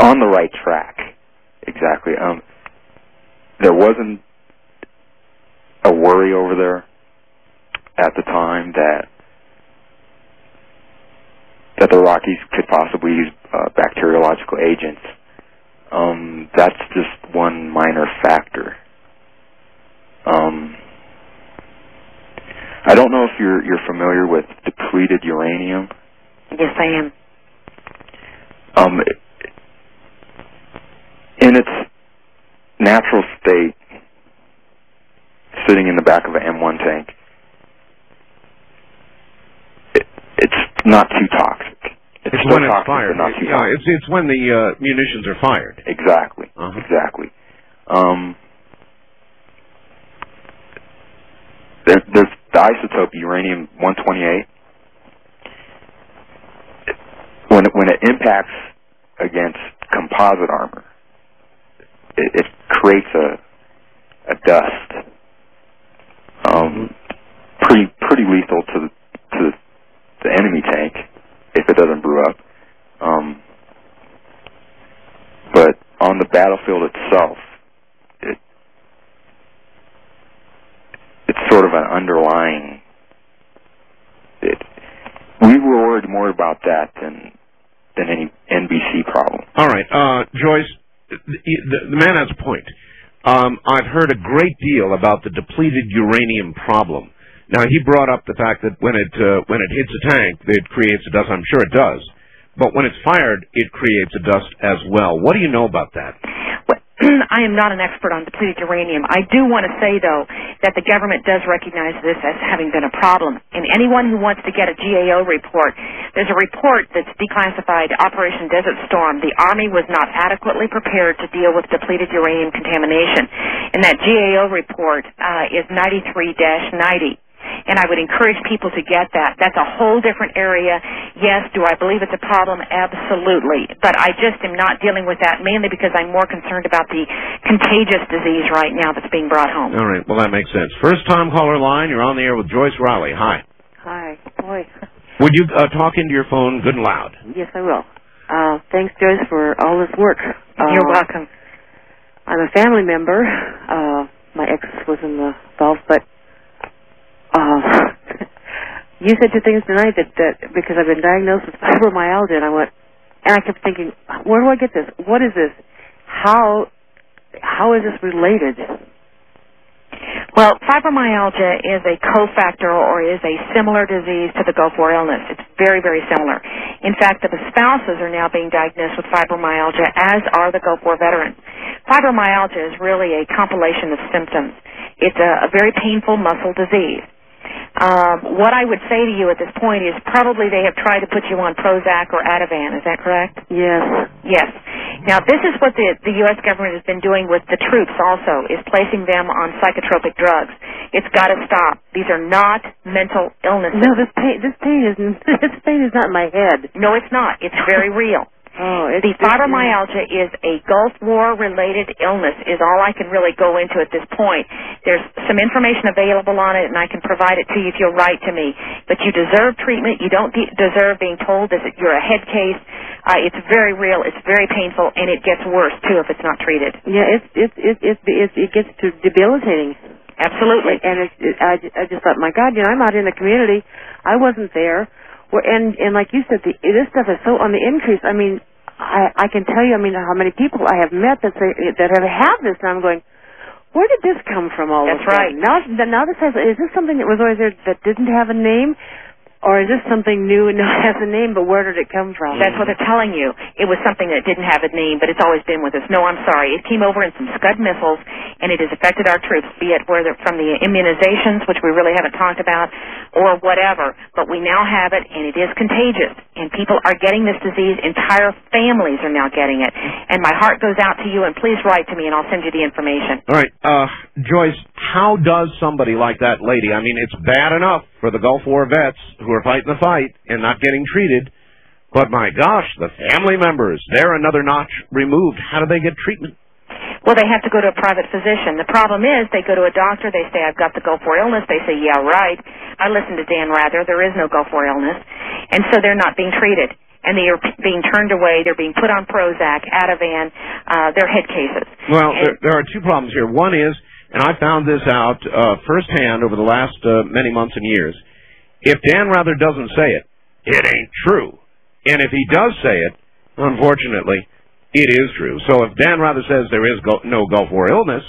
on the right track. Exactly. There wasn't a worry over there at the time that the Rockies could possibly use bacteriological agents. That's just one minor factor. I don't know if you're familiar with depleted uranium. Yes, I am. In its natural state, sitting in the back of an M1 tank, it's not too toxic. It's when it's fired. It's when the munitions are fired. Exactly. Exactly. There's the isotope uranium-128. When it impacts against composite armor, it creates a dust. Pretty lethal to the enemy tank if it doesn't brew up. But on the battlefield itself, it's sort of an underlying. We were worried more about that than any NBC problem. All right, Joyce, the man has a point. I've heard a great deal about the depleted uranium problem. Now, he brought up the fact that when it hits a tank, it creates a dust. I'm sure it does. But when it's fired, it creates a dust as well. What do you know about that? Well, I am not an expert on depleted uranium. I do want to say, though, that the government does recognize this as having been a problem. And anyone who wants to get a GAO report, there's a report that's declassified, Operation Desert Storm. The Army was not adequately prepared to deal with depleted uranium contamination. And that GAO report is 93-90. And I would encourage people to get that. That's a whole different area. Yes, do I believe it's a problem? Absolutely. But I just am not dealing with that, mainly because I'm more concerned about the contagious disease right now that's being brought home. All right. Well, that makes sense. First-time caller line. You're on the air with Joyce Riley. Hi. Hi. Boy. Would you talk into your phone good and loud? Yes, I will. Thanks, Joyce, for all this work. You're welcome. I'm a family member. My ex was in the Gulf, but you said two things tonight that because I've been diagnosed with fibromyalgia, and I kept thinking, where do I get this? What is this? How is this related? Well, fibromyalgia is a cofactor or is a similar disease to the Gulf War illness. It's very, very similar. In fact, the spouses are now being diagnosed with fibromyalgia, as are the Gulf War veterans. Fibromyalgia is really a compilation of symptoms. It's a very painful muscle disease. What I would say to you at this point is probably they have tried to put you on Prozac or Ativan. Is that correct? Yes. Yes. Now, this is what the U.S. government has been doing with the troops also, is placing them on psychotropic drugs. It's got to stop. These are not mental illnesses. No, this pain is not in my head. No, it's not. It's very real. The fibromyalgia is a Gulf War-related illness, is all I can really go into at this point. There's some information available on it, and I can provide it to you if you'll write to me. But you deserve treatment. You don't deserve being told that you're a head case. It's very real. It's very painful, and it gets worse, too, if it's not treated. Yeah, it gets to debilitating. Absolutely. And I just thought, my God, I'm out in the community. I wasn't there. And like you said, this stuff is so on the increase. I mean, I can tell you, how many people I have met that have had this, and I'm going, where did this come from all of a sudden? That's right. Now this is this something that was always there that didn't have a name? Or is this something new and not has a name, but where did it come from? That's what they're telling you. It was something that didn't have a name, but it's always been with us. No, I'm sorry. It came over in some Scud missiles, and it has affected our troops, be it from the immunizations, which we really haven't talked about, or whatever. But we now have it, and it is contagious. And people are getting this disease. Entire families are now getting it. And my heart goes out to you, and please write to me, and I'll send you the information. All right. Joyce, how does somebody like that lady, it's bad enough for the Gulf War vets who are fighting the fight and not getting treated, but my gosh, the family members, they're another notch removed. How do they get treatment? Well, they have to go to a private physician. The problem is they go to a doctor, they say, I've got the Gulf War illness. They say, yeah, right. I listened to Dan Rather. There is no Gulf War illness. And so they're not being treated. and they are being turned away. They're being put on Prozac, Ativan. They're head cases. Well, there are two problems here. One is, and I found this out firsthand over the last many months and years, if Dan Rather doesn't say it, it ain't true. And if he does say it, unfortunately, it is true. So if Dan Rather says there is no Gulf War illness,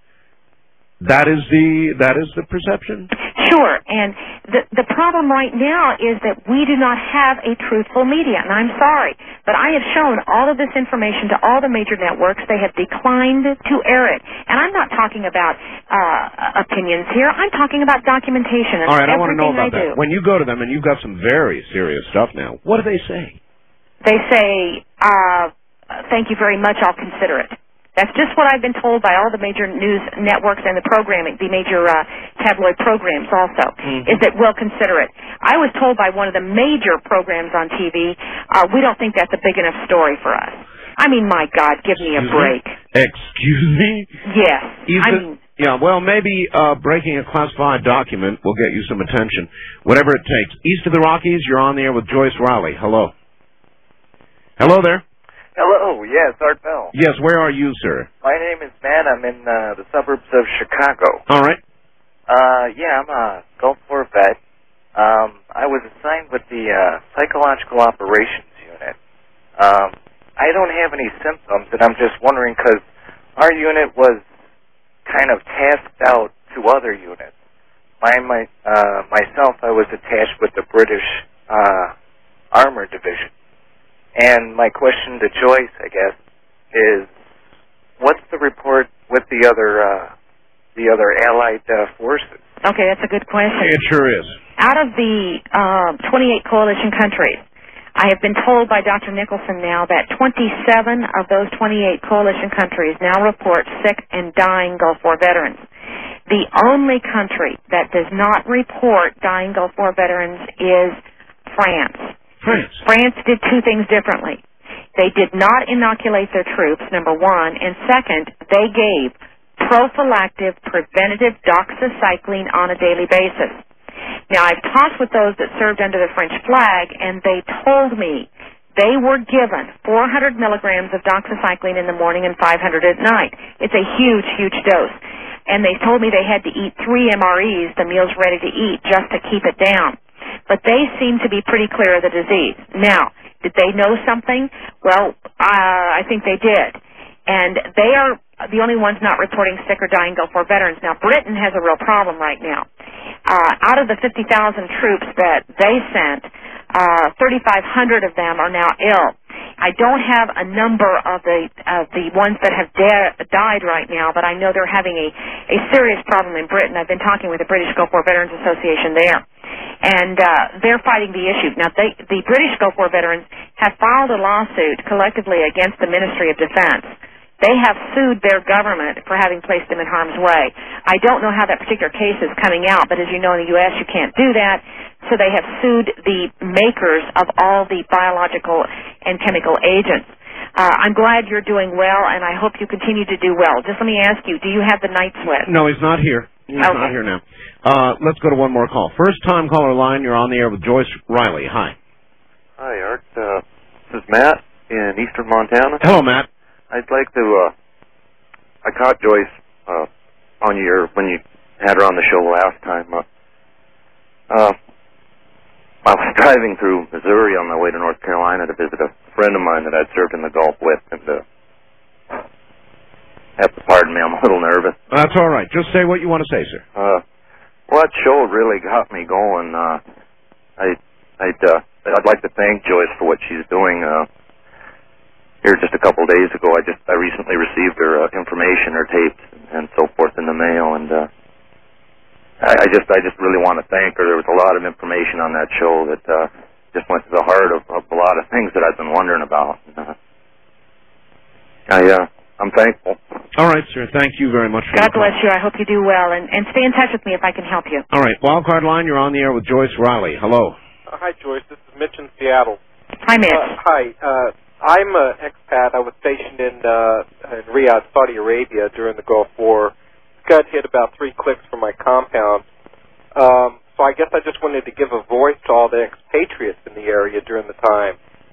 that is the perception? Sure, and the problem right now is that we do not have a truthful media, and I'm sorry, but I have shown all of this information to all the major networks. They have declined to air it, and I'm not talking about opinions here. I'm talking about documentation. And all right, I want to know about that. When you go to them, and you've got some very serious stuff now, what do they say? They say, thank you very much, I'll consider it. That's just what I've been told by all the major news networks and the programming, the major tabloid programs also, is that we'll consider it. I was told by one of the major programs on TV, we don't think that's a big enough story for us. I mean, my God, give me a break. Excuse me? Yes. Yeah, well, maybe breaking a classified document will get you some attention, whatever it takes. East of the Rockies, you're on the air with Joyce Riley. Hello. Hello there. Hello, yes, Art Bell. Yes, where are you, sir? My name is Matt. I'm in the suburbs of Chicago. All right. Yeah, I'm a Gulf War vet. I was assigned with the Psychological Operations Unit. I don't have any symptoms, and I'm just wondering because our unit was kind of tasked out to other units. Myself, I was attached with the British Armor Division. And my question to Joyce, I guess, is what's the report with the other Allied forces? Okay, that's a good question. It sure is. Out of the 28 coalition countries, I have been told by Dr. Nicholson now that 27 of those 28 coalition countries now report sick and dying Gulf War veterans. The only country that does not report dying Gulf War veterans is France. France did two things differently. They did not inoculate their troops, number one, and second, they gave prophylactic preventative doxycycline on a daily basis. Now, I've talked with those that served under the French flag, and they told me they were given 400 milligrams of doxycycline in the morning and 500 at night. It's a huge, huge dose. And they told me they had to eat 3 MREs, the meals ready to eat, just to keep it down. But they seem to be pretty clear of the disease. Now, did they know something? Well, I think they did. And they are the only ones not reporting sick or dying Gulf War veterans. Now, Britain has a real problem right now. Out of the 50,000 troops that they sent, 3,500 of them are now ill. I don't have a number of the ones that have died right now, but I know they're having a serious problem in Britain. I've been talking with the British Gulf War Veterans Association there, and they're fighting the issue. Now, the British Gulf War veterans have filed a lawsuit collectively against the Ministry of Defense. They have sued their government for having placed them in harm's way. I don't know how that particular case is coming out, but as you know, in the U.S., you can't do that. So they have sued the makers of all the biological and chemical agents. I'm glad you're doing well, and I hope you continue to do well. Just let me ask you, do you have the night sweat? No, he's not here. He's not here now. Let's go to one more call. First-time caller line, you're on the air with Joyce Riley. Hi. Hi, Art. This is Matt in eastern Montana. Hello, Matt. I'd like to, I caught Joyce on when you had her on the show last time. I was driving through Missouri on my way to North Carolina to visit a friend of mine that I'd served in the Gulf with, and have to pardon me, I'm a little nervous. That's all right. Just say what you want to say, sir. Well, that show really got me going. I'd like to thank Joyce for what she's doing. Here just a couple of days ago, I recently received her information, her tapes, and so forth in the mail, and I just really want to thank her. There was a lot of information on that show that just went to the heart of a lot of things that I've been wondering about. I'm thankful. All right, sir. Thank you very much. God bless you. I hope you do well, and stay in touch with me if I can help you. All right. Wildcard line, you're on the air with Joyce Riley. Hello. Hi, Joyce. This is Mitch in Seattle. Hi, Mitch. Hi. I'm an expat. I was stationed in Riyadh, Saudi Arabia during the Gulf War. Got hit about 3 clicks from my compound. So I guess I just wanted to give a voice to all the expatriates in the area during the time.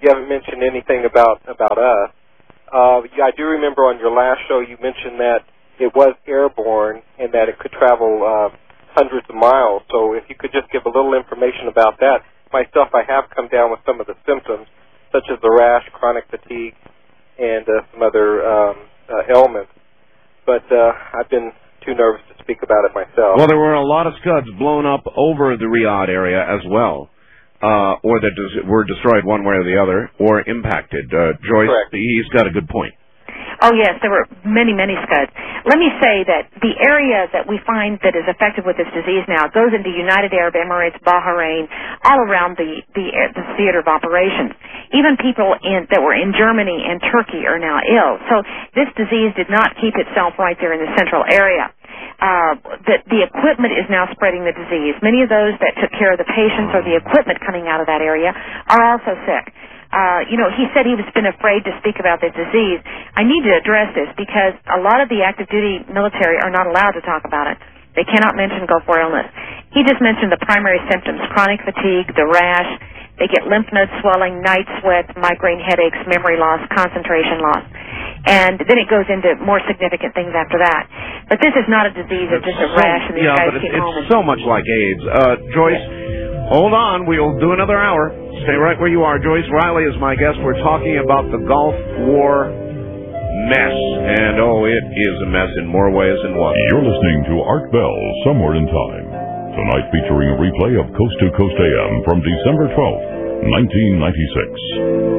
You haven't mentioned anything about us. I do remember on your last show you mentioned that it was airborne and that it could travel hundreds of miles. So if you could just give a little information about that. Myself, I have come down with some of the symptoms, such as the rash, chronic fatigue, and some other ailments. But I've been too nervous to speak about it myself. Well, there were a lot of Scuds blown up over the Riyadh area as well. Or that were destroyed one way or the other, or impacted. Joyce, correct. He's got a good point. Oh, yes, there were many, many Scuds. Let me say that the area that we find that is affected with this disease now goes into United Arab Emirates, Bahrain, all around the theater of operations. Even people that were in Germany and Turkey are now ill. So this disease did not keep itself right there in the central area. The equipment is now spreading the disease. Many of those that took care of the patients or the equipment coming out of that area are also sick. He said he was been afraid to speak about this disease. I need to address this because a lot of the active duty military are not allowed to talk about it. They cannot mention Gulf War illness. He just mentioned the primary symptoms: chronic fatigue, the rash. They get lymph node swelling, night sweats, migraine headaches, memory loss, concentration loss. And then it goes into more significant things after that. But this is not a disease, it's just a rash, and these guys keep home. It's so much like AIDS. Joyce, hold on. We'll do another hour. Stay right where you are. Joyce Riley is my guest. We're talking about the Gulf War mess. And, it is a mess in more ways than one. You're listening to Art Bell, Somewhere in Time. Tonight featuring a replay of Coast to Coast AM from December 12th, 1996.